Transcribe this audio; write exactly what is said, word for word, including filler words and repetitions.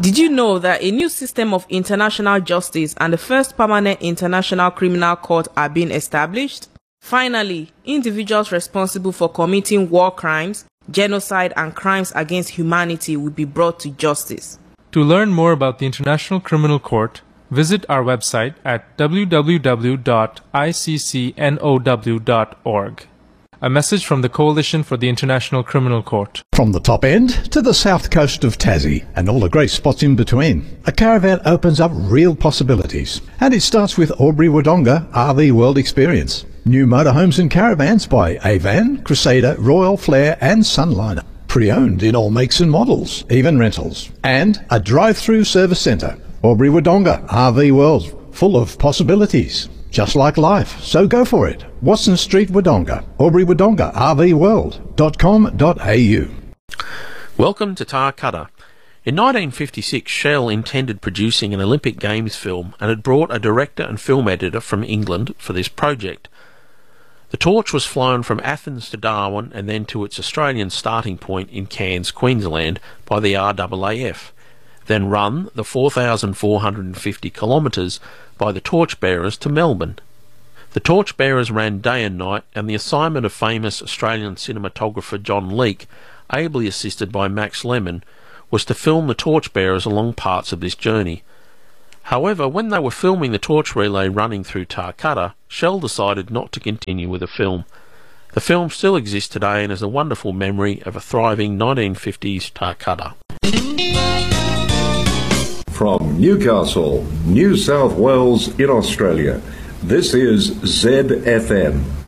Did you know that a new system of international justice and the first permanent international criminal court are being established? Finally, individuals responsible for committing war crimes, genocide, and crimes against humanity will be brought to justice. To learn more about the International Criminal Court, visit our website at w w w dot i c c now dot org. A message from the Coalition for the International Criminal Court. From the top end to the south coast of Tassie and all the great spots in between, a caravan opens up real possibilities. And it starts with Albury Wodonga R V World Experience. New motorhomes and caravans by Avan, Crusader, Royal, Flair and Sunliner. Pre-owned in all makes and models, even rentals. And a drive-through service centre. Albury Wodonga R V World, full of possibilities. Just like life, so go for it. Watson Street, Wodonga, Albury Wodonga R V world dot com dot a u. Welcome to Tarcutta. In nineteen fifty-six, Shell intended producing an Olympic Games film and had brought a director and film editor from England for this project. The torch was flown from Athens to Darwin and then to its Australian starting point in Cairns, Queensland by the R A A F, then run the four thousand four hundred fifty kilometres by the torchbearers to Melbourne. The torchbearers ran day and night, and the assignment of famous Australian cinematographer John Leake, ably assisted by Max Lemon, was to film the torchbearers along parts of this journey. However, when they were filming the torch relay running through Tarcutta, Shell decided not to continue with the film. The film still exists today and is a wonderful memory of a thriving nineteen fifties Tarcutta. From Newcastle, New South Wales in Australia, this is Z F M